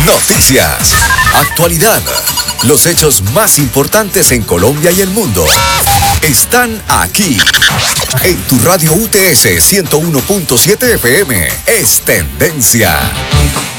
noticias, actualidad, los hechos más importantes en Colombia y el mundo. Están aquí, en tu radio UTS 101.7 FM. Es Tendencia.